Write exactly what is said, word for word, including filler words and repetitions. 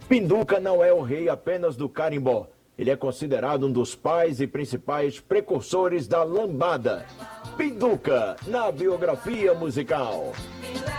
Pinduca não é o rei apenas do carimbó. Ele é considerado um dos pais e principais precursores da lambada. Pinduca, na biografia musical.